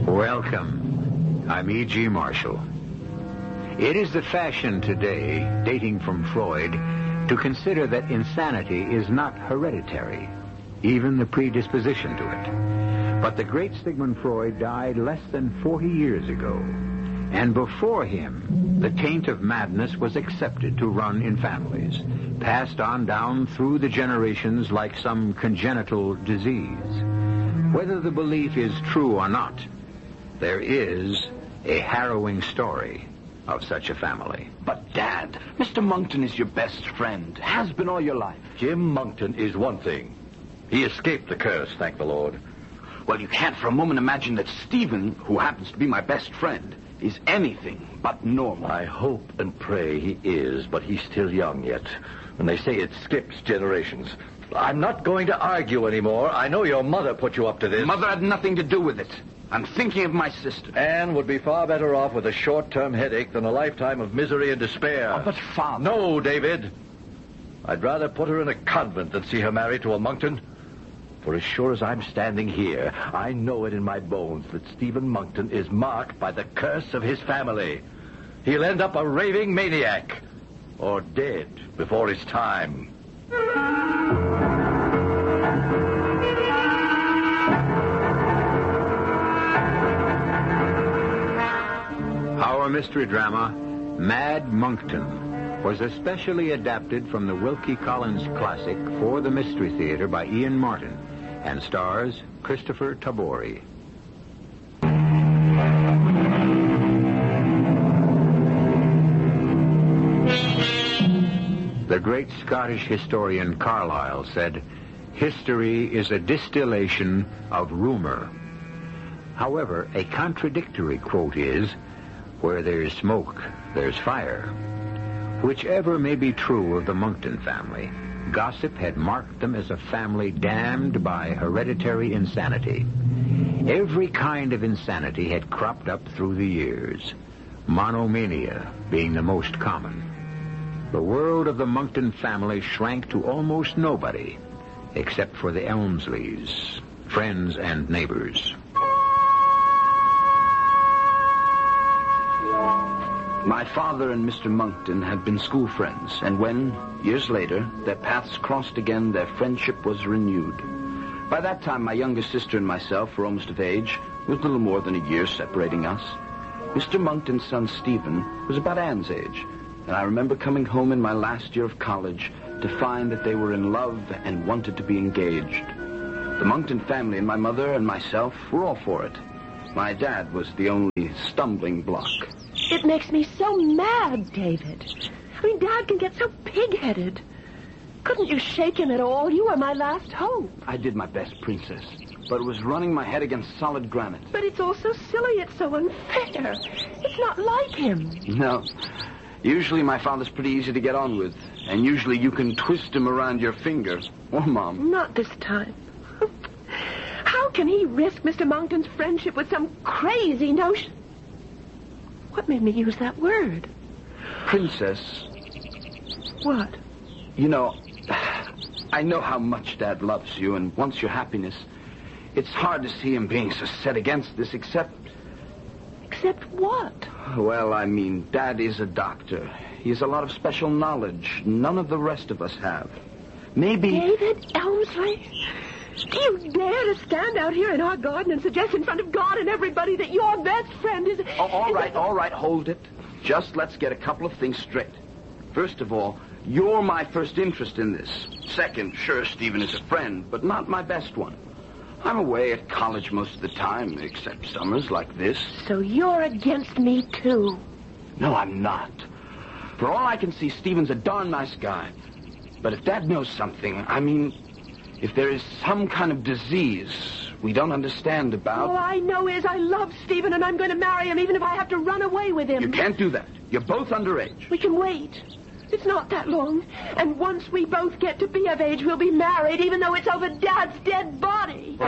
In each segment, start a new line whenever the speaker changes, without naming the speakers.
Welcome. I'm E.G. Marshall. It is the fashion today, dating from Freud, to consider that insanity is not hereditary, even the predisposition to it. But the great Sigmund Freud died less than 40 years ago, and before him, the taint of madness was accepted to run in families, passed on down through the generations like some congenital disease. Whether the belief is true or not, there is a harrowing story of such a family.
But, Dad, Mr. Monckton is your best friend. Has been all your life.
Jim Monckton is one thing. He escaped the curse, thank the Lord.
Well, you can't for a moment imagine that Stephen, who happens to be my best friend, is anything but normal.
I hope and pray he is, but he's still young yet. And they say it skips generations. I'm not going to argue anymore. I know your mother put you up to this.
Mother had nothing to do with it. I'm thinking of my sister.
Anne would be far better off with a short-term headache than a lifetime of misery and despair.
Oh, but, Father...
No, David. I'd rather put her in a convent than see her married to a Monckton. For as sure as I'm standing here, I know it in my bones that Stephen Monckton is marked by the curse of his family. He'll end up a raving maniac, or dead before his time.
Our mystery drama, Mad Monckton, was especially adapted from the Wilkie Collins classic For the Mystery Theater by Ian Martin and stars Christopher Tabori. The great Scottish historian Carlyle said, "History is a distillation of rumor." However, a contradictory quote is, "Where there's smoke, there's fire." Whichever may be true of the Monckton family, gossip had marked them as a family damned by hereditary insanity. Every kind of insanity had cropped up through the years, monomania being the most common. The world of the Monckton family shrank to almost nobody, except for the Elmsleys, friends and neighbors.
My father and Mr. Monckton had been school friends, and when, years later, their paths crossed again, their friendship was renewed. By that time, my younger sister and myself were almost of age, with little more than a year separating us. Mr. Monckton's son, Stephen, was about Anne's age, and I remember coming home in my last year of college to find that they were in love and wanted to be engaged. The Monckton family and my mother and myself were all for it. My dad was the only stumbling block.
It makes me so mad, David. I mean, Dad can get so pig-headed. Couldn't you shake him at all? You were my last hope.
I did my best, Princess, but it was running my head against solid granite.
But it's all so silly. It's so unfair. It's not like him.
No. Usually my father's pretty easy to get on with, and usually you can twist him around your finger. Or Mom.
Not this time. How can he risk Mr. Monckton's friendship with some crazy notion? What made me use that word?
Princess.
What?
You know, I know how much Dad loves you and wants your happiness. It's hard to see him being so set against this, except...
Except what?
Well, I mean, Dad is a doctor. He has a lot of special knowledge none of the rest of us have. Maybe...
David Elmsley? Do you dare to stand out here in our garden and suggest in front of God and everybody that your best friend is...
Oh, all right, hold it. Just let's get a couple of things straight. First of all, you're my first interest in this. Second, sure, Stephen is a friend, but not my best one. I'm away at college most of the time, except summers like this.
So you're against me, too?
No, I'm not. For all I can see, Stephen's a darn nice guy. But if Dad knows something, I mean... if there is some kind of disease we don't understand about...
All I know is I love Stephen and I'm going to marry him even if I have to run away with him.
You can't do that. You're both underage.
We can wait. It's not that long. And once we both get to be of age, we'll be married even though it's over Dad's dead body.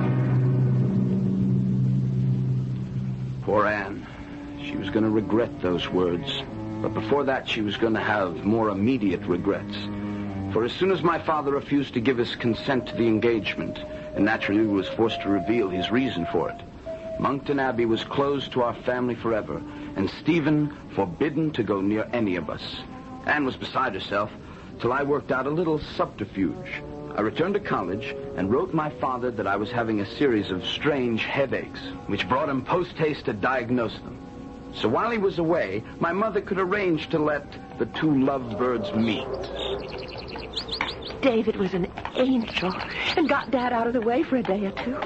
Poor Anne. She was going to regret those words. But before that, she was going to have more immediate regrets. For as soon as my father refused to give his consent to the engagement, and naturally was forced to reveal his reason for it, Monkton Abbey was closed to our family forever, and Stephen forbidden to go near any of us. Anne was beside herself till I worked out a little subterfuge. I returned to college and wrote my father that I was having a series of strange headaches, which brought him post-haste to diagnose them. So while he was away, my mother could arrange to let the two lovebirds meet.
David was an angel and got Dad out of the way for a day or two.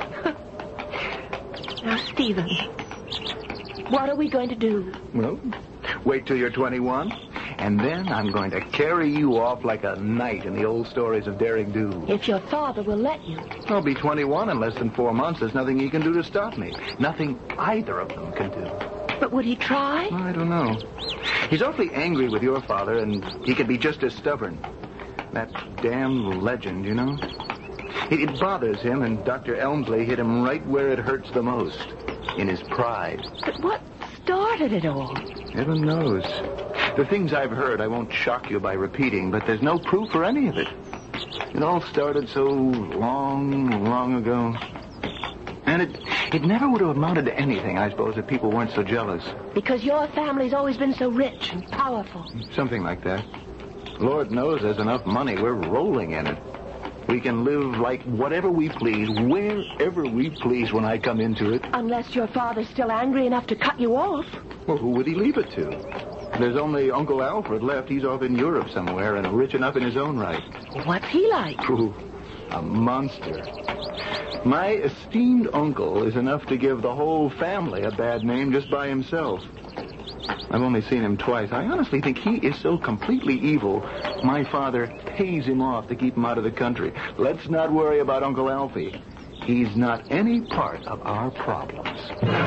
Now, Stephen, what are we going to do?
Well, wait till you're 21, and then I'm going to carry you off like a knight in the old stories of Daring Do.
If your father will let you.
I'll be 21 in less than 4 months. There's nothing he can do to stop me. Nothing either of them can do.
But would he try?
I don't know. He's awfully angry with your father, and he can be just as stubborn. That damn legend, you know? It bothers him, and Dr. Elmsley hit him right where it hurts the most, in his pride.
But what started it all?
Heaven knows. The things I've heard I won't shock you by repeating, but there's no proof for any of it. It all started so long ago. And it never would have amounted to anything, I suppose, if people weren't so jealous.
Because your family's always been so rich and powerful.
Something like that. Lord knows there's enough money. We're rolling in it. We can live like whatever we please, wherever we please when I come into it.
Unless your father's still angry enough to cut you off.
Well, who would he leave it to? There's only Uncle Alfred left. He's off in Europe somewhere and rich enough in his own right.
What's he like?
Ooh, a monster. My esteemed uncle is enough to give the whole family a bad name just by himself. I've only seen him twice. I honestly think he is so completely evil, my father pays him off to keep him out of the country. Let's not worry about Uncle Alfie. He's not any part of our problems.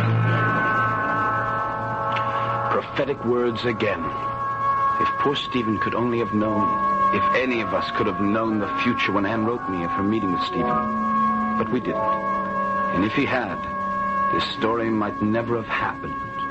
Prophetic words again. If poor Stephen could only have known, if any of us could have known the future when Anne wrote me of her meeting with Stephen. But we didn't. And if he had, this story might never have happened.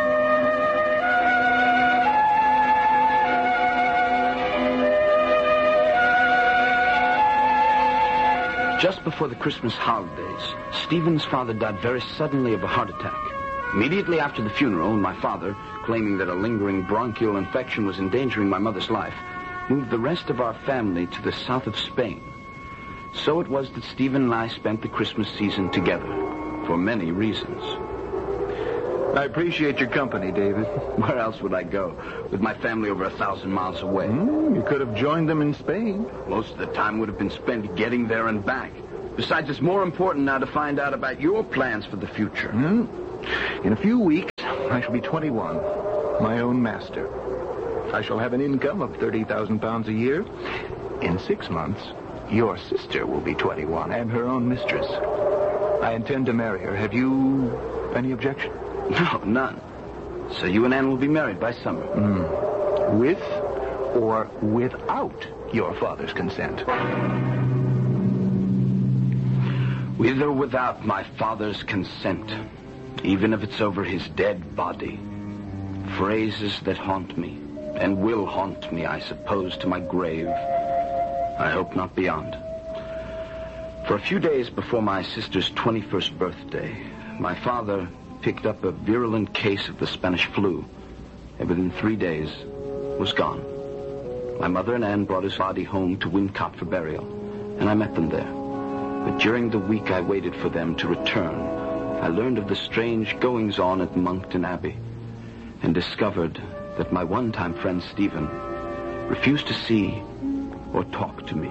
Just before the Christmas holidays, Stephen's father died very suddenly of a heart attack. Immediately after the funeral, my father, claiming that a lingering bronchial infection was endangering my mother's life, moved the rest of our family to the south of Spain. So it was that Stephen and I spent the Christmas season together, for many reasons.
I appreciate your company, David.
Where else would I go, with my family over 1,000 miles away?
You could have joined them in Spain.
Most of the time would have been spent getting there and back. Besides, it's more important now to find out about your plans for the future.
In a few weeks, I shall be 21, my own master. I shall have an income of 30,000 pounds a year. In 6 months, your sister will be 21 and her own mistress. I intend to marry her. Have you any objection?
No, none. So you and Anne will be married by summer.
With or without your father's consent?
With or without my father's consent, even if it's over his dead body. Phrases that haunt me, and will haunt me, I suppose, to my grave. I hope not beyond. For a few days before my sister's 21st birthday, my father picked up a virulent case of the Spanish flu, and within 3 days was gone. My mother and Anne brought his body home to Wincott for burial, and I met them there. But during the week I waited for them to return, I learned of the strange goings-on at Monkton Abbey, and discovered that my one-time friend Stephen refused to see or talk to me.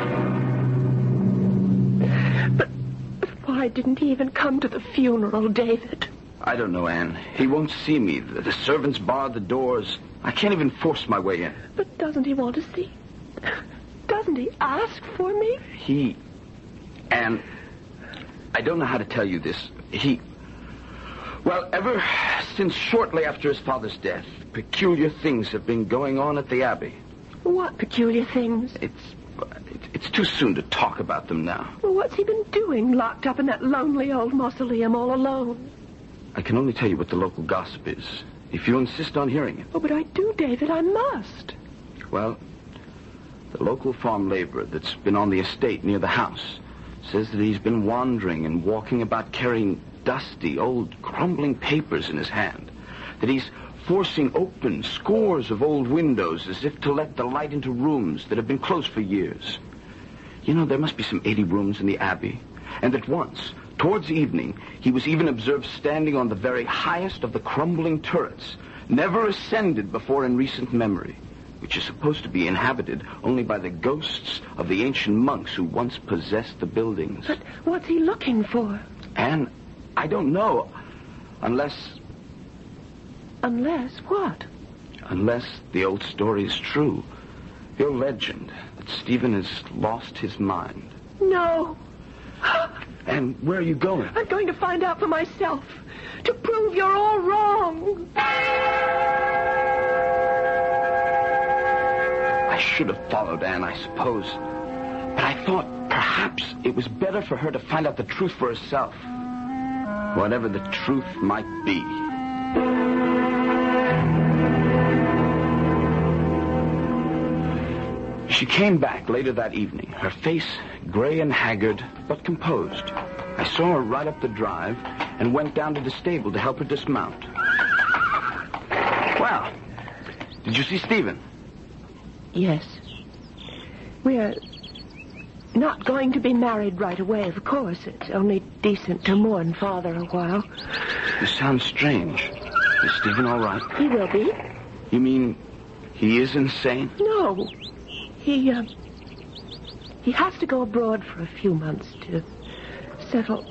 But why didn't he even come to the funeral, David?
I don't know, Anne. He won't see me. The servants barred the doors. I can't even force my way in.
But doesn't he want to see? Doesn't he ask for me?
Anne, I don't know how to tell you this. Well, ever since shortly after his father's death, peculiar things have been going on at the Abbey.
What peculiar things?
It's too soon to talk about them now.
Well, what's he been doing, locked up in that lonely old mausoleum all alone?
I can only tell you what the local gossip is, if you insist on hearing it.
Oh, but I do, David. I must.
Well, the local farm laborer that's been on the estate near the house says that he's been wandering and walking about carrying dusty, old, crumbling papers in his hand. That he's forcing open scores of old windows as if to let the light into rooms that have been closed for years. You know, there must be some 80 rooms in the Abbey. And that once, towards evening, he was even observed standing on the very highest of the crumbling turrets, never ascended before in recent memory, which is supposed to be inhabited only by the ghosts of the ancient monks who once possessed the buildings.
But what's he looking for?
Anne, I don't know, unless
what?
Unless the old story is true. The old legend that Stephen has lost his mind.
No.
And where are you going?
I'm going to find out for myself. To prove you're all wrong.
I should have followed Anne, I suppose. But I thought perhaps it was better for her to find out the truth for herself. Whatever the truth might be. She came back later that evening, her face gray and haggard, but composed. I saw her ride up the drive and went down to the stable to help her dismount. Well, did you see Stephen?
Yes. We're not going to be married right away, of course. It's only decent to mourn Father a while.
You sound strange. Is Stephen all right?
He will be.
You mean he is insane?
No. He has to go abroad for a few months to settle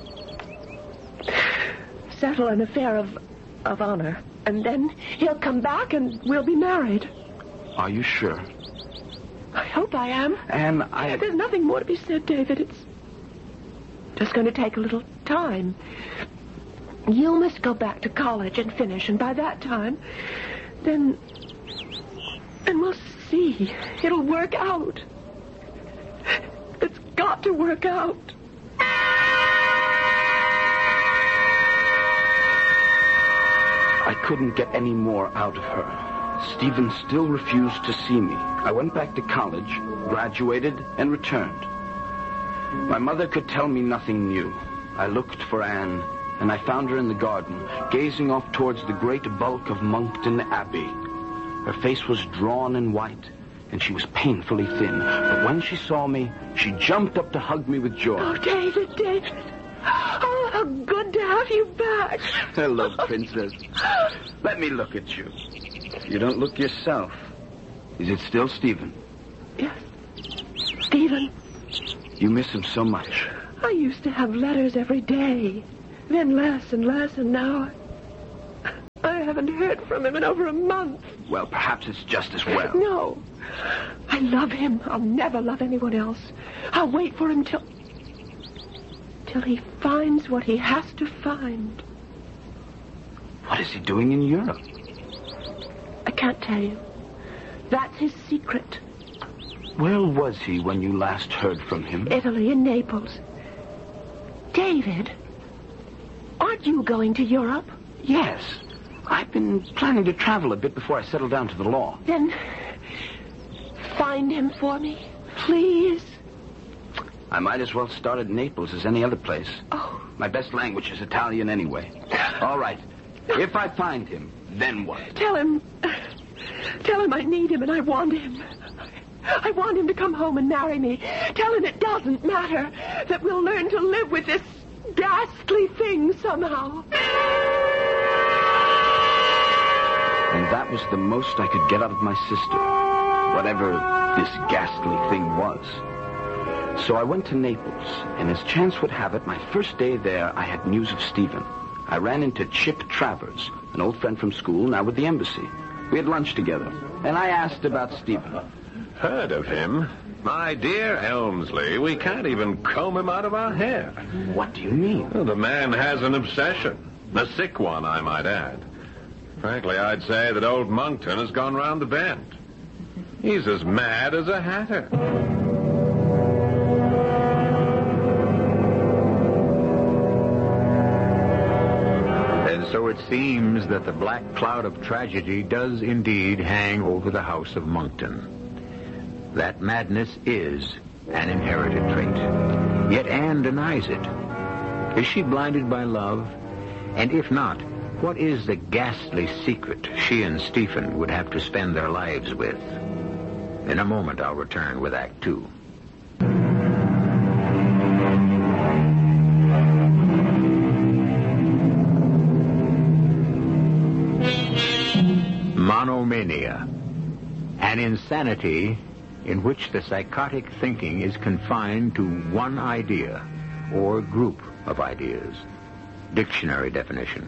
an affair of honor. And then he'll come back and we'll be married.
Are you sure?
I hope I am.
And
There's nothing more to be said, David. It's just going to take a little time. You must go back to college and finish, and by that time, then we'll see. It'll work out. It's got to work out.
I couldn't get any more out of her. Stephen still refused to see me. I went back to college, graduated, and returned. My mother could tell me nothing new. I looked for Anne, and I found her in the garden, gazing off towards the great bulk of Monkton Abbey. Her face was drawn and white, and she was painfully thin. But when she saw me, she jumped up to hug me with joy.
Oh, David. Oh, how good to have you back.
Hello, Princess. Let me look at you. You don't look yourself. Is it still Stephen?
Yes. Stephen.
You miss him so much.
I used to have letters every day. Then less and less, and now I haven't heard from him in over a month.
Well, perhaps it's just as well.
No. I love him. I'll never love anyone else. I'll wait for him till he finds what he has to find.
What is he doing in Europe?
I can't tell you. That's his secret.
Where was he when you last heard from him?
Italy and Naples. David, aren't you going to Europe?
Yes. I've been planning to travel a bit before I settle down to the law.
Then find him for me, please.
I might as well start at Naples as any other place.
Oh.
My best language is Italian anyway. All right. If I find him, then what?
Tell him I need him and I want him. I want him to come home and marry me. Tell him it doesn't matter, that we'll learn to live with this ghastly thing somehow.
And that was the most I could get out of my sister, whatever this ghastly thing was. So I went to Naples, and as chance would have it, my first day there, I had news of Stephen. I ran into Chip Travers, an old friend from school, now with the embassy. We had lunch together, and I asked about Stephen.
Heard of him? My dear Elmsley, we can't even comb him out of our hair.
What do you mean?
Well, the man has an obsession. A sick one, I might add. Frankly, I'd say that old Monkton has gone round the bend. He's as mad as a hatter.
And so it seems that the black cloud of tragedy does indeed hang over the house of Monkton. That madness is an inherited trait. Yet Anne denies it. Is she blinded by love? And if not, what is the ghastly secret she and Stephen would have to spend their lives with? In a moment, I'll return with Act Two. Monomania, an insanity in which the psychotic thinking is confined to one idea or group of ideas. Dictionary definition.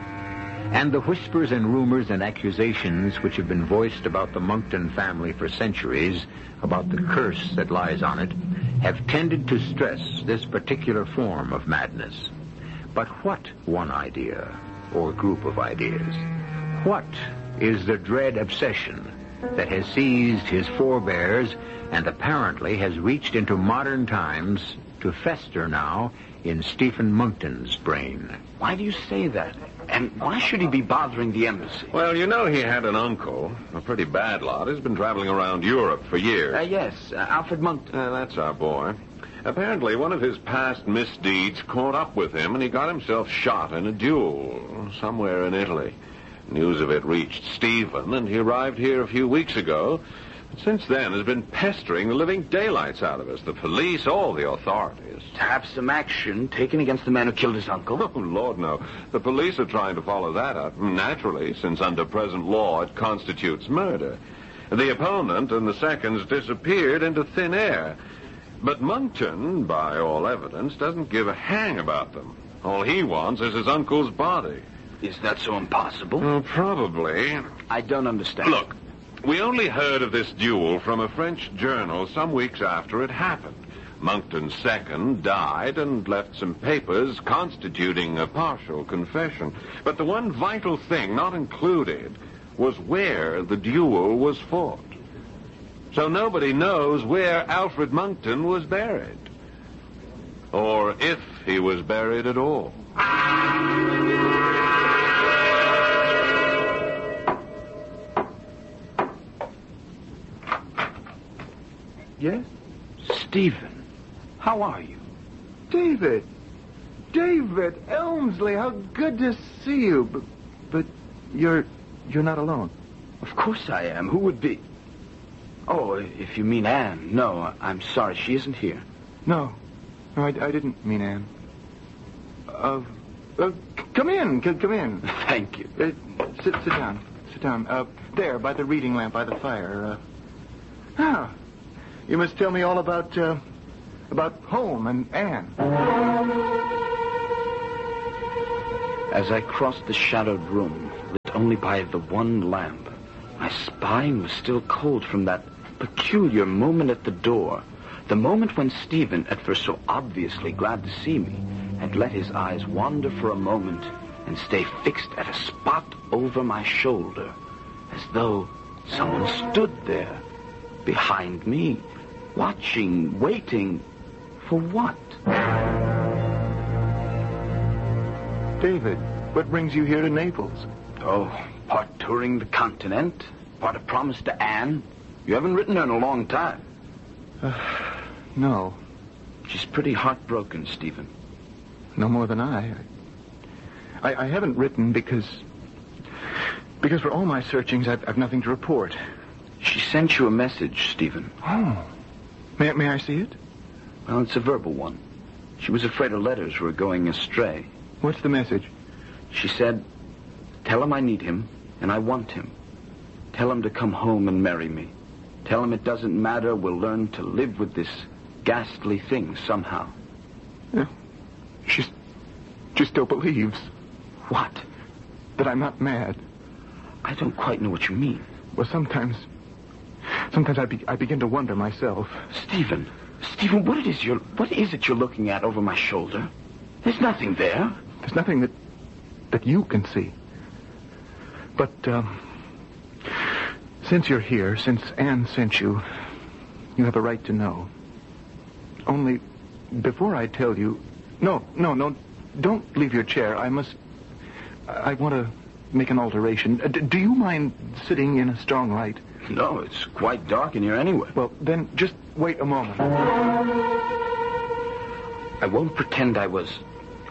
And the whispers and rumors and accusations which have been voiced about the Monckton family for centuries, about the curse that lies on it, have tended to stress this particular form of madness. But what one idea or group of ideas? What is the dread obsession that has seized his forebears and apparently has reached into modern times to fester now in Stephen Monckton's brain?
Why do you say that? And why should he be bothering the embassy?
Well, you know he had an uncle, a pretty bad lot. He's been traveling around Europe for years.
Yes, Alfred Monckton.
That's our boy. Apparently, one of his past misdeeds caught up with him, and he got himself shot in a duel somewhere in Italy. News of it reached Stephen, and he arrived here a few weeks ago. Since then, has been pestering the living daylights out of us. The police, all the authorities.
To have some action taken against the man who killed his uncle?
Oh, Lord, no. The police are trying to follow that up. Naturally, since under present law it constitutes murder. The opponent and the seconds disappeared into thin air. But Monckton, by all evidence, doesn't give a hang about them. All he wants is his uncle's body.
Is that so impossible?
Oh, probably.
I don't understand.
Look, we only heard of this duel from a French journal some weeks after it happened. Monckton's second died and left some papers constituting a partial confession. But the one vital thing not included was where the duel was fought. So nobody knows where Alfred Monckton was buried. Or if he was buried at all.
Yes?
Stephen, how are you?
David! David Elmsley, how good to see you. But you're not alone.
Of course I am. Who would be? Oh, if you mean Anne. No, I'm sorry. She isn't here.
No, I didn't mean Anne. Come in. Come in.
Thank you.
Sit down. Sit down. There, by the reading lamp, by the fire. Now, you must tell me all about home and Anne.
As I crossed the shadowed room, lit only by the one lamp, my spine was still cold from that peculiar moment at the door. The moment when Stephen, at first so obviously glad to see me, had let his eyes wander for a moment and stay fixed at a spot over my shoulder, as though someone stood there, behind me, watching, waiting, for what?
David, what brings you here to Naples?
Oh, part touring the continent, part a promise to Anne. You haven't written her in a long time.
No.
She's pretty heartbroken, Stephen.
No more than I haven't written because for all my searchings, I've nothing to report.
She sent you a message, Stephen.
Oh. May I see it?
Well, it's a verbal one. She was afraid her letters were going astray.
What's the message?
She said, tell him I need him and I want him. Tell him to come home and marry me. Tell him it doesn't matter. We'll learn to live with this ghastly thing somehow.
Yeah. She still believes.
What?
That I'm not mad.
I don't quite know what you mean.
Well, sometimes I begin to wonder myself.
Stephen, what is it you're looking at over my shoulder? There's nothing there.
There's nothing that you can see. But, since you're here, since Anne sent you, you have a right to know. Only, before I tell you... No, don't leave your chair. I want to make an alteration. Do you mind sitting in a strong light?
No, it's quite dark in here anyway.
Well, then just wait a moment.
I won't pretend I was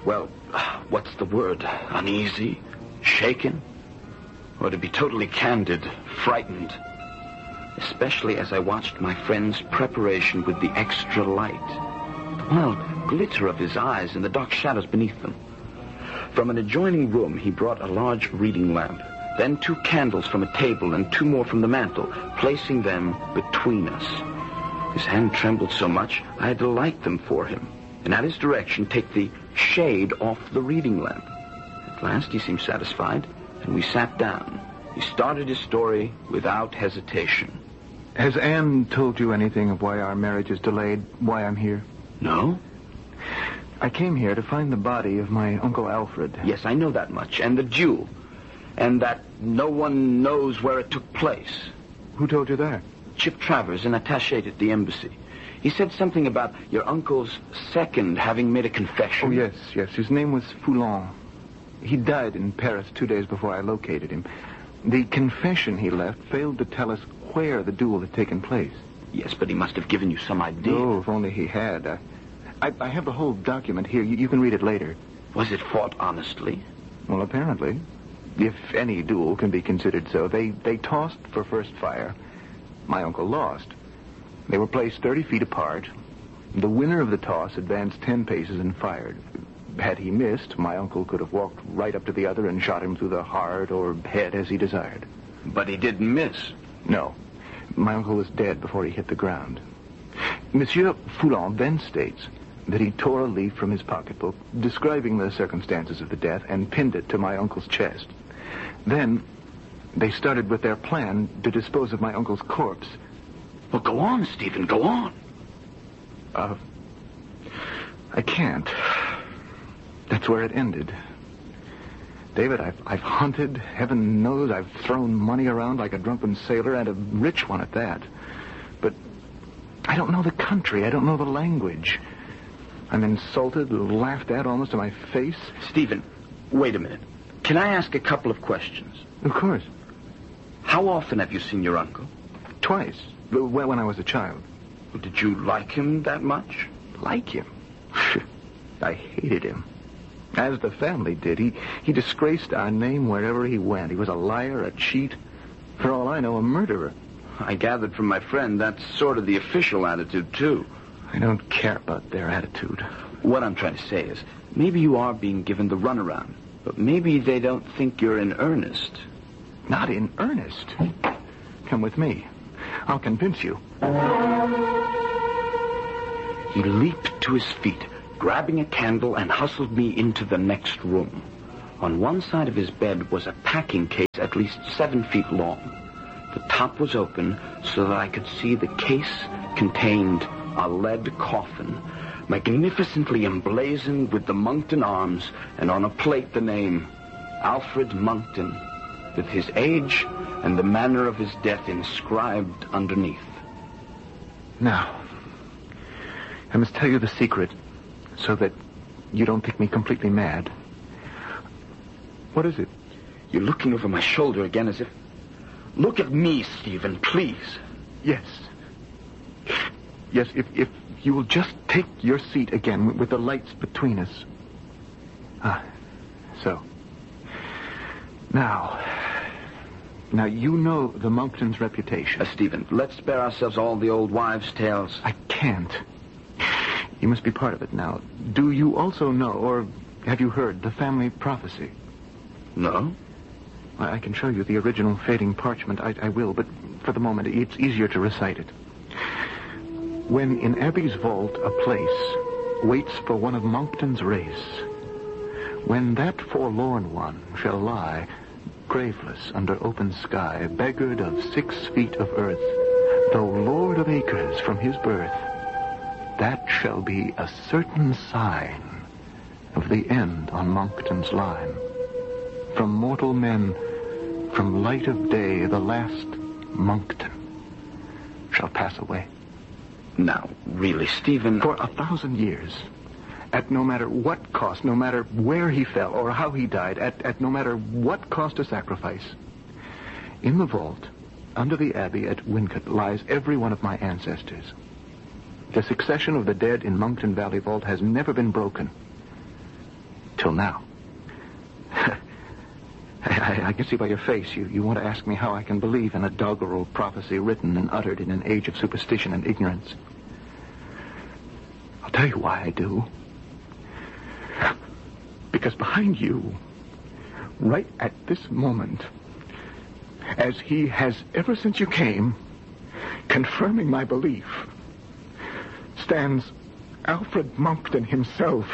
well, what's the word? Uneasy? Shaken? Or to be totally candid, frightened. Especially as I watched my friend's preparation with the extra light. The wild glitter of his eyes and the dark shadows beneath them. From an adjoining room, he brought a large reading lamp, then 2 candles from a table and 2 more from the mantel, placing them between us. His hand trembled so much, I had to light them for him, and at his direction take the shade off the reading lamp. At last he seemed satisfied, and we sat down. He started his story without hesitation.
Has Anne told you anything of why our marriage is delayed, why I'm here?
No?
I came here to find the body of my Uncle Alfred.
Yes, I know that much, and the duel. And that no one knows where it took place.
Who told you that?
Chip Travers, an attaché at the embassy. He said something about your uncle's second having made a confession.
Oh, yes. His name was Foulon. He died in Paris 2 days before I located him. The confession he left failed to tell us where the duel had taken place.
Yes, but he must have given you some idea.
Oh, if only he had. I have the whole document here. You can read it later.
Was it fought honestly?
Well, apparently. If any duel can be considered so. They tossed for first fire. My uncle lost. They were placed 30 feet apart. The winner of the toss advanced 10 paces and fired. Had he missed, my uncle could have walked right up to the other and shot him through the heart or head as he desired.
But he didn't miss.
No. My uncle was dead before he hit the ground. Monsieur Foulon then states that he tore a leaf from his pocketbook describing the circumstances of the death and pinned it to my uncle's chest. Then they started with their plan to dispose of my uncle's corpse.
Well, go on, Stephen, go on.
I can't. That's where it ended. David, I've hunted. Heaven knows I've thrown money around like a drunken sailor, and a rich one at that. But I don't know the country. I don't know the language. I'm insulted, laughed at almost to my face.
Stephen, wait a minute. Can I ask a couple of questions?
Of course.
How often have you seen your uncle?
Twice. When I was a child.
Did you like him that much?
Like him? I hated him. As the family did. He disgraced our name wherever he went. He was a liar, a cheat. For all I know, a murderer.
I gathered from my friend that's sort of the official attitude, too.
I don't care about their attitude.
What I'm trying to say is, maybe you are being given the runaround, but maybe they don't think you're in earnest.
Not in earnest? Come with me. I'll convince you.
He leaped to his feet, grabbing a candle, and hustled me into the next room. On one side of his bed was a packing case at least 7 feet long. The top was open so that I could see the case contained a lead coffin, magnificently emblazoned with the Monckton arms, and on a plate the name, Alfred Monckton, with his age and the manner of his death inscribed underneath.
Now, I must tell you the secret so that you don't think me completely mad. What is it?
You're looking over my shoulder again as if... Look at me, Stephen, please.
Yes. Yes, if you will just take your seat again with the lights between us. So. Now, you know the Monckton's reputation.
Stephen, let's spare ourselves all the old wives' tales.
I can't. You must be part of it now. Do you also know, or have you heard, the family prophecy?
No.
I can show you the original fading parchment. I will, but for the moment, it's easier to recite it. When in Abbey's vault a place waits for one of Monckton's race, when that forlorn one shall lie, graveless under open sky, beggared of 6 feet of earth, though lord of acres from his birth, that shall be a certain sign of the end on Monckton's line. From mortal men, from light of day, the last Monckton shall pass away.
Now, really, Stephen...
For 1,000 years, at no matter what cost, no matter where he fell or how he died, at no matter what cost or sacrifice, in the vault, under the abbey at Wincot, lies every one of my ancestors. The succession of the dead in Monckton Valley Vault has never been broken. till now. I can see by your face you want to ask me how I can believe in a doggerel prophecy written and uttered in an age of superstition and ignorance. I'll tell you why I do. Because behind you, right at this moment, as he has ever since you came, confirming my belief, stands Alfred Monckton himself.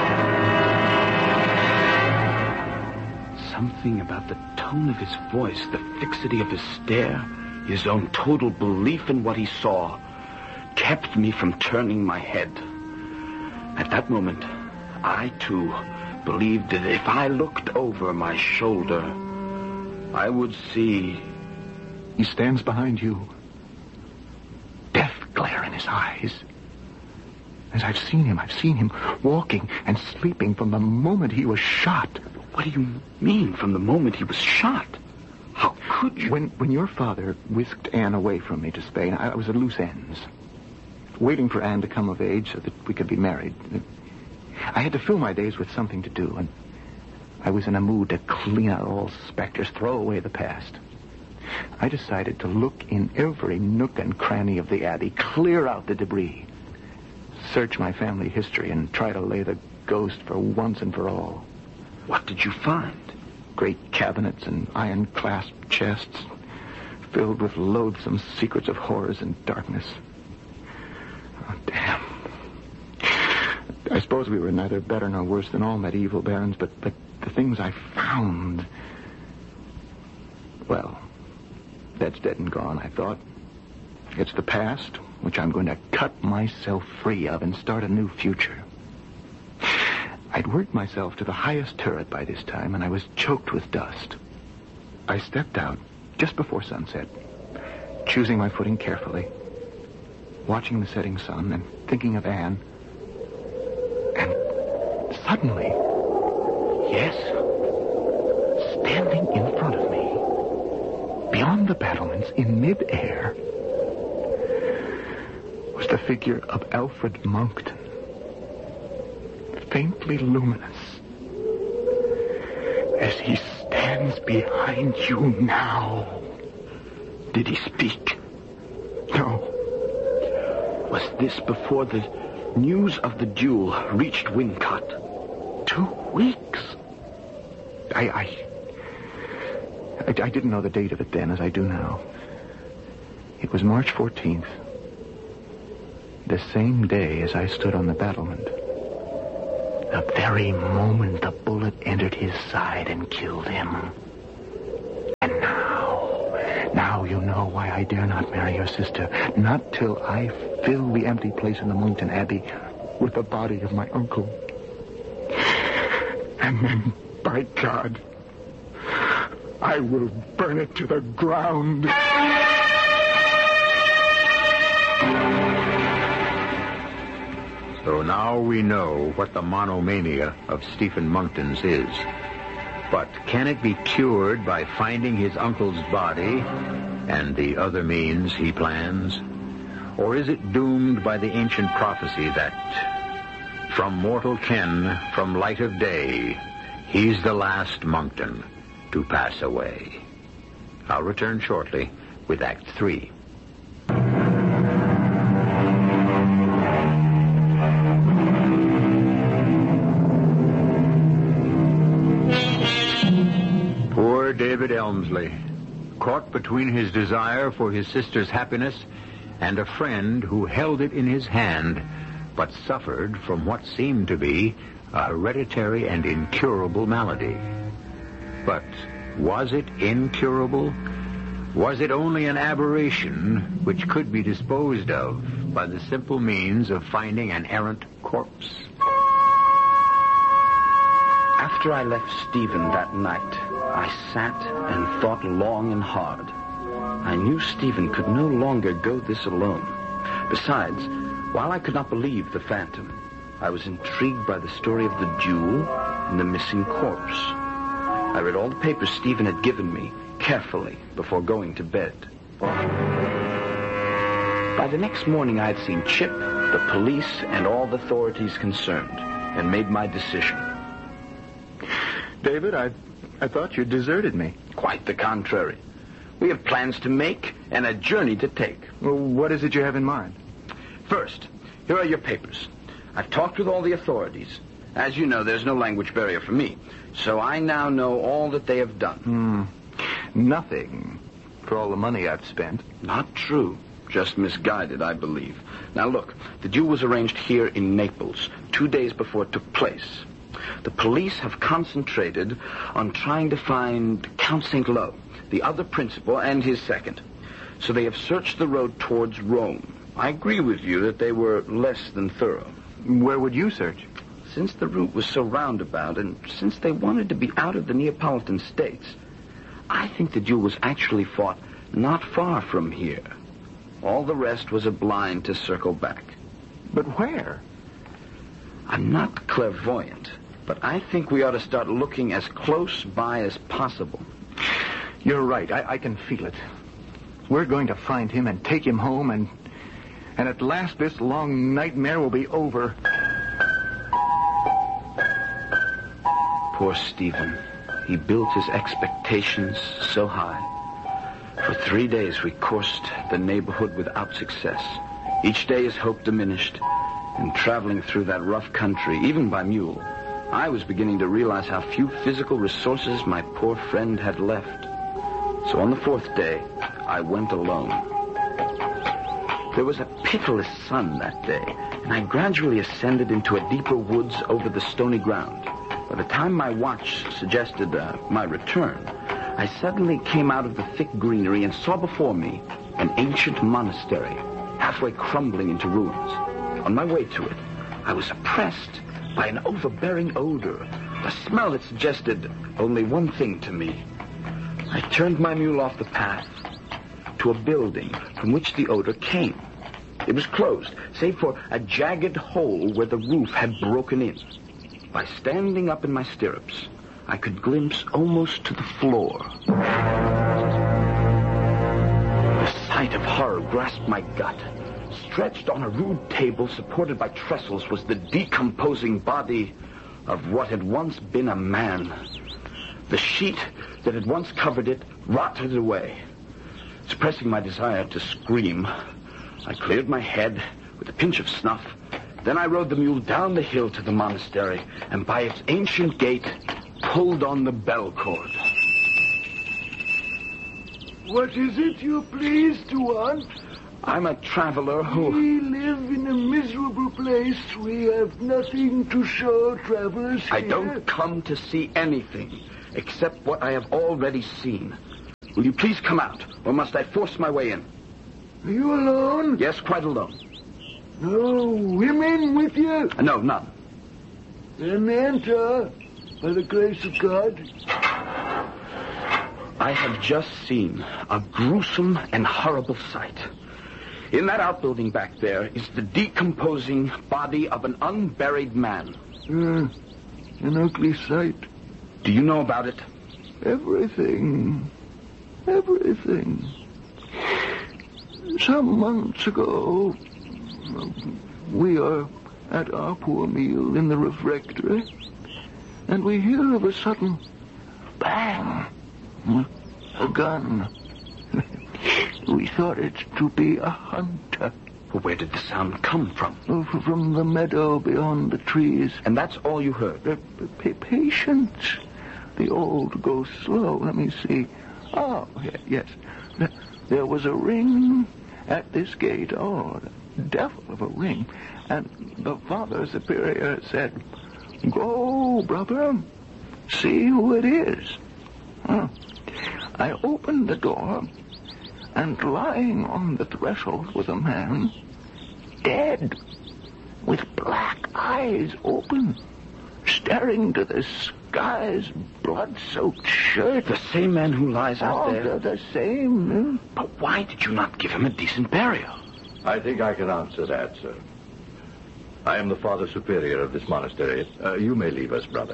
Something about the tone of his voice, the fixity of his stare, his own total belief in what he saw, kept me from turning my head. At that moment, I, too, believed that if I looked over my shoulder, I would see...
He stands behind you. Death glare in his eyes. As I've seen him walking and sleeping from the moment he was shot.
What do you mean, from the moment he was shot? How could you?
When your father whisked Anne away from me to Spain, I was at loose ends, waiting for Anne to come of age so that we could be married. I had to fill my days with something to do, and I was in a mood to clean out all specters, throw away the past. I decided to look in every nook and cranny of the Abbey, clear out the debris, search my family history, and try to lay the ghost for once and for all.
What did you find?
Great cabinets and iron-clasped chests filled with loathsome secrets of horrors and darkness. Oh, damn. I suppose we were neither better nor worse than all medieval barons, but the things I found... Well, that's dead and gone, I thought. It's the past, which I'm going to cut myself free of and start a new future. I'd worked myself to the highest turret by this time, and I was choked with dust. I stepped out just before sunset, choosing my footing carefully, watching the setting sun and thinking of Anne. And suddenly, yes, standing in front of me, beyond the battlements, in mid-air, was the figure of Alfred Monckton, faintly luminous, as he stands behind you now.
Did he speak?
No.
Was this before the news of the duel reached Wincott?
2 weeks. I didn't know the date of it then as I do now. It was March 14th, the same day as I stood on the battlement. The very moment the bullet entered his side and killed him. And now you know why I dare not marry your sister. Not till I fill the empty place in the Monckton Abbey with the body of my uncle. And then, by God, I will burn it to the ground.
So now we know what the monomania of Stephen Monckton's is. But can it be cured by finding his uncle's body and the other means he plans? Or is it doomed by the ancient prophecy that from mortal ken, from light of day, he's the last Monckton to pass away? I'll return shortly with Act 3. Poor David Elmsley, caught between his desire for his sister's happiness and a friend who held it in his hand, but suffered from what seemed to be a hereditary and incurable malady. But was it incurable? Was it only an aberration which could be disposed of by the simple means of finding an errant corpse?
After I left Stephen that night, I sat and thought long and hard. I knew Stephen could no longer go this alone. Besides, while I could not believe the phantom, I was intrigued by the story of the duel and the missing corpse. I read all the papers Stephen had given me carefully before going to bed. By the next morning, I had seen Chip, the police, and all the authorities concerned, and made my decision.
David, I thought you deserted me.
Quite the contrary. We have plans to make and a journey to take.
Well, what is it you have in mind?
First, here are your papers. I've talked with all the authorities. As you know, there's no language barrier for me. So I now know all that they have done.
Nothing for all the money I've spent.
Not true. Just misguided, I believe. Now look, the duel was arranged here in Naples 2 days before it took place. The police have concentrated on trying to find Count St. Lo, the other principal, and his second. So they have searched the road towards Rome. I agree with you that they were less than thorough.
Where would you search?
Since the route was so roundabout, and since they wanted to be out of the Neapolitan states, I think the duel was actually fought not far from here. All the rest was a blind to circle back.
But where?
I'm not clairvoyant, but I think we ought to start looking as close by as possible.
You're right. I can feel it. We're going to find him and take him home, and at last this long nightmare will be over.
Poor Stephen. He built his expectations so high. For 3 days we coursed the neighborhood without success. Each day his hope diminished. And traveling through that rough country, even by mule, I was beginning to realize how few physical resources my poor friend had left. So on the 4th day, I went alone. There was a pitiless sun that day, and I gradually ascended into a deeper woods over the stony ground. By the time my watch suggested my return, I suddenly came out of the thick greenery and saw before me an ancient monastery, halfway crumbling into ruins. On my way to it, I was oppressed by an overbearing odor, a smell that suggested only one thing to me. I turned my mule off the path to a building from which the odor came. It was closed, save for a jagged hole where the roof had broken in. By standing up in my stirrups, I could glimpse almost to the floor. The sight of horror grasped my gut. Stretched on a rude table supported by trestles was the decomposing body of what had once been a man. The sheet that had once covered it rotted away. Suppressing my desire to scream, I cleared my head with a pinch of snuff. Then I rode the mule down the hill to the monastery, and by its ancient gate, pulled on the bell cord.
What is it you please to want?
I'm a traveler who...
We live in a miserable place. We have nothing to show travelers here.
I don't come to see anything, except what I have already seen. Will you please come out, or must I force my way in?
Are you alone?
Yes, quite alone.
No women with you?
No, none.
Then enter, by the grace of God.
I have just seen a gruesome and horrible sight. In that outbuilding back there is the decomposing body of an unburied man.
An ugly sight.
Do you know about it?
Everything. Everything. Some months ago, we are at our poor meal in the refectory, and we hear of a sudden bang. A gun. We thought it to be a hunter.
Well, where did the sound come from?
From the meadow beyond the trees.
And that's all you heard?
Patience. The old go slow. Let me see. Oh, yes. There was a ring at this gate. Oh, the devil of a ring. And the Father Superior said, "Go, brother. See who it is." I opened the door, and lying on the threshold was a man, dead, with black eyes open, staring to the sky's blood-soaked shirt.
The same man who lies out there?
The same.
But why did you not give him a decent burial?
I think I can answer that, sir. I am the Father Superior of this monastery. You may leave us, brother.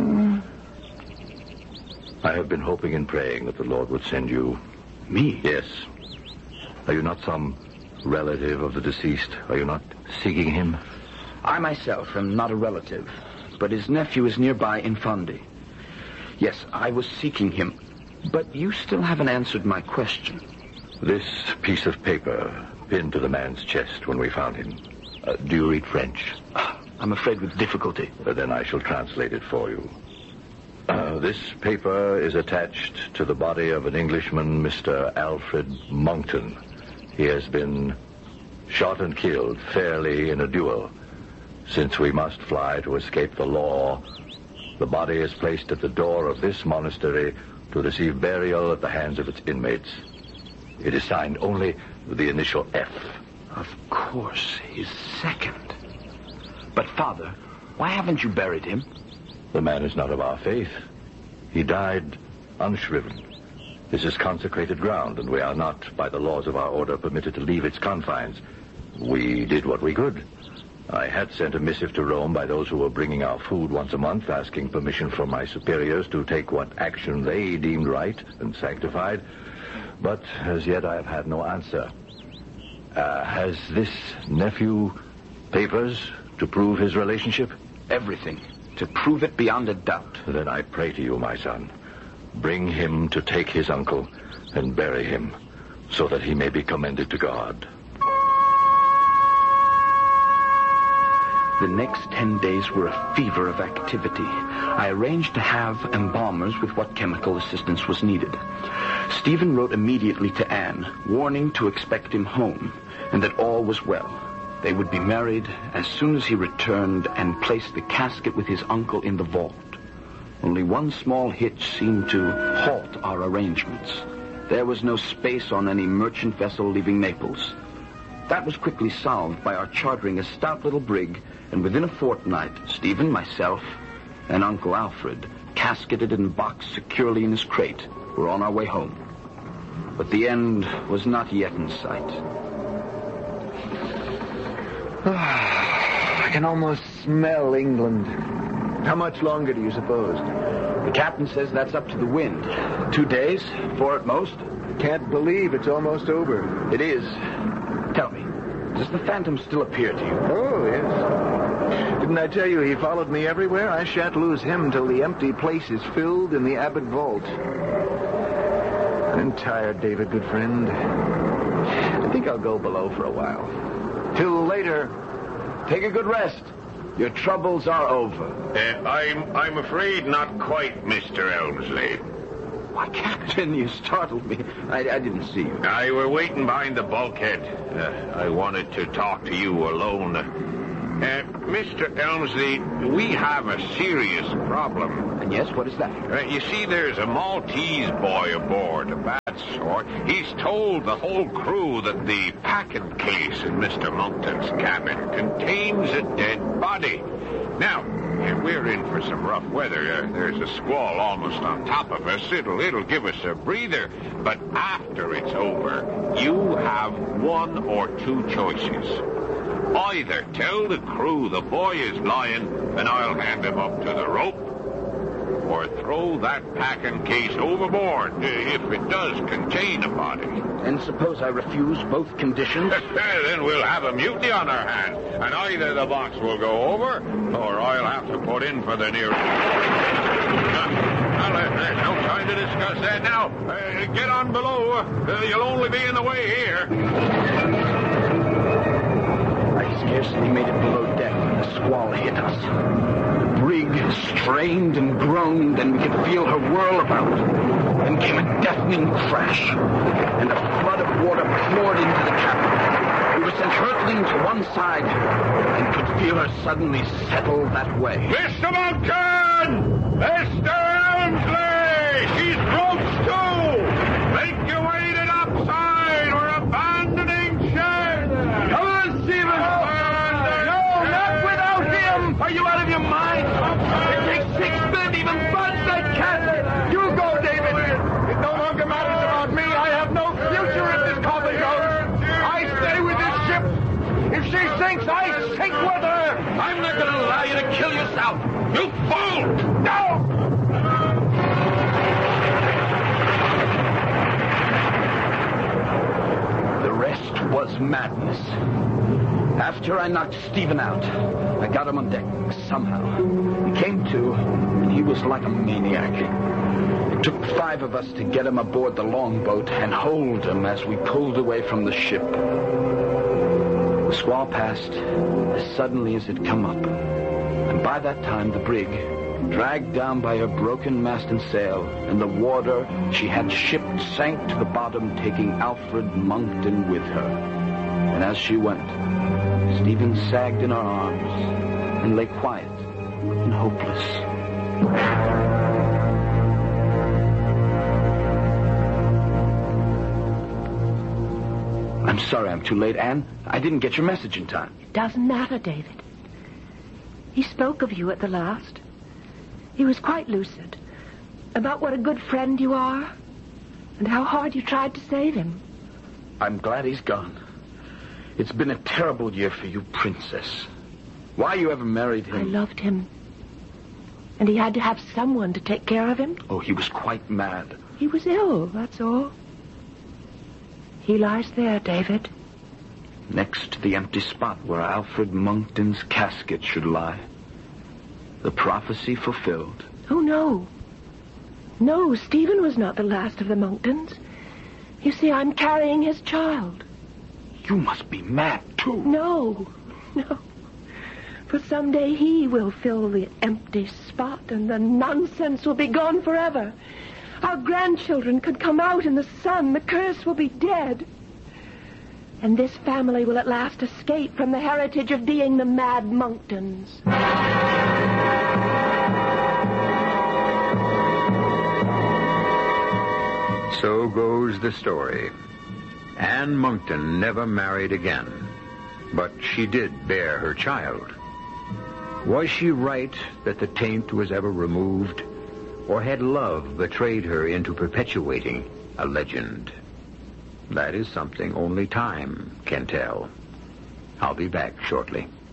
I have been hoping and praying that the Lord would send you.
Me?
Yes. Are you not some relative of the deceased? Are you not seeking him?
I myself am not a relative, but his nephew is nearby in Fondi. Yes, I was seeking him. But you still haven't answered my question.
This piece of paper pinned to the man's chest when we found him. Do you read French?
I'm afraid with difficulty.
Then I shall translate it for you. This paper is attached to the body of an Englishman, Mr. Alfred Monckton. He has been shot and killed fairly in a duel. Since we must fly to escape the law, the body is placed at the door of this monastery to receive burial at the hands of its inmates. It is signed only with the initial F.
Of course, his second. But, Father, why haven't you buried him?
The man is not of our faith. He died unshriven. This is consecrated ground, and we are not, by the laws of our order, permitted to leave its confines. We did what we could. I had sent a missive to Rome by those who were bringing our food once a month, asking permission from my superiors to take what action they deemed right and sanctified. But as yet I have had no answer. Has this nephew papers to prove his relationship?
Everything. To prove it beyond a doubt.
Then I pray to you, my son. Bring him to take his uncle and bury him, so that he may be commended to God.
The next 10 days were a fever of activity. I arranged to have embalmers with what chemical assistance was needed. Stephen wrote immediately to Anne, warning to expect him home, and that all was well. They would be married as soon as he returned and place the casket with his uncle in the vault. Only one small hitch seemed to halt our arrangements. There was no space on any merchant vessel leaving Naples. That was quickly solved by our chartering a stout little brig, and within a fortnight, Stephen, myself, and Uncle Alfred, casketed and boxed securely in his crate, were on our way home. But the end was not yet in sight.
I can almost smell England. How much longer do you suppose?
The captain says that's up to the wind. 2 days, 4 at most.
Can't believe it's almost over.
It is. Tell me, does the Phantom still appear to you?
Oh, yes. Didn't I tell you he followed me everywhere? I shan't lose him till the empty place is filled in the Abbot vault. I'm tired, David, good friend. I think I'll go below for a while. Till later.
Take a good rest. Your troubles are over.
I'm afraid not quite, Mr. Elmsley.
Why, Captain, you startled me. I didn't see you.
I were waiting behind the bulkhead. I wanted to talk to you alone. Mr. Elmsley, we have a serious problem.
And yes, what is that?
You see, there's a Maltese boy aboard, a bad sort. He's told the whole crew that the packing case in Mr. Monckton's cabin contains a dead body. Now, we're in for some rough weather. There's a squall almost on top of us. It'll give us a breather. But after it's over, you have 1 or 2 choices. Either tell the crew the boy is lying and I'll hand him up to the rope, or throw that packing case overboard if it does contain a body.
And suppose I refuse both conditions?
Then we'll have a mutiny on our hands, and either the box will go over, or I'll have to put in for the nearest. There's no time to discuss that now. Get on below. You'll only be in the way here.
I scarcely made it below deck when the squall hit us. The brig strained and groaned, and we could feel her whirl about. Then came a deafening crash, and a flood of water poured into the cabin. We were sent hurtling to one side, and could feel her suddenly settle that way.
Mr. Monckton! Mr. Elmsley! She's broached to! Make your way to the upside! We're abandoning ship!
Come on, Stephen! No, not without him! Are you out of your mind? It takes 6 men to even budge that cat!
You go, David! It no longer matters about me. I have no future if this coffin goes. I stay with this ship. If she sinks, I sink with her.
I'm not going to allow you to kill yourself!
You fool!
No!
The rest was madness. After I knocked Stephen out, I got him on deck somehow. He came to, and he was was like a maniac. It took 5 of us to get him aboard the longboat and hold him as we pulled away from the ship. The squall passed as suddenly as it come up. And by that time, the brig, dragged down by her broken mast and sail, and the water she had shipped sank to the bottom, taking Alfred Monckton with her. And as she went, Stephen sagged in our arms and lay quiet and hopeless. I'm sorry I'm too late, Anne. I didn't get your message in time.
It doesn't matter, David. He spoke of you at the last. He was quite lucid about what a good friend you are and how hard you tried to save him.
I'm glad he's gone. It's been a terrible year for you, Princess. Why you ever married him...
I loved him. And he had to have someone to take care of him.
Oh, he was quite mad.
He was ill, that's all. He lies there, David.
Next to the empty spot where Alfred Monckton's casket should lie. The prophecy fulfilled.
Oh, no. No, Stephen was not the last of the Monktons. You see, I'm carrying his child.
You must be mad, too.
No. For someday he will fill the empty spot, and the nonsense will be gone forever. Our grandchildren could come out in the sun. The curse will be dead. And this family will at last escape from the heritage of being the Mad Monktons.
So goes the story. Anne Monckton never married again, but she did bear her child. Was she right that the taint was ever removed, or had love betrayed her into perpetuating a legend? That is something only time can tell. I'll be back shortly.